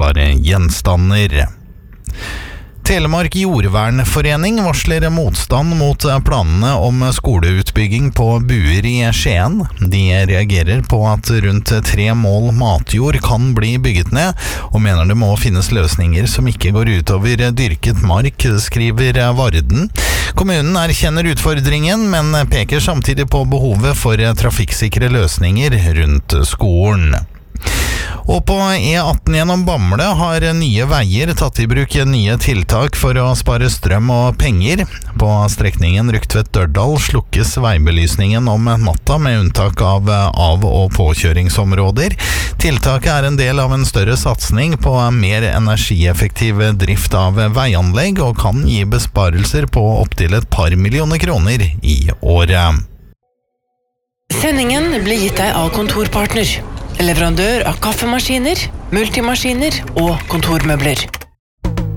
brukbare gjenstander. Telemark Jordvernforening varsler motstand mot planene om skoleutbygging på Buer i Skien. De reagerer på at rundt 3 mål matjord kan bli bygget ned, og mener det må finnes løsninger som ikke går utover dyrket mark, skriver Varden. Kommunen erkjenner utfordringen, men peker samtidig på behovet for trafikksikre løsninger rundt skolen. Og på E18 gjennom Bamble har Nye Veier tatt i bruk nye tiltak for å spare strøm og penger. På strekningen Rugtvedt-Dørdal slukkes veibelysningen om natta med unntak av av- og påkjøringsområder. Tiltaket er en del av en større satsning på mer energieffektiv drift av veianlegg og kan gi besparelser på opptil et par millioner kroner i året. Sendingen blir gitt deg av Kontorpartner, leverandør av kaffemaskiner, multimaskiner og kontormøbler.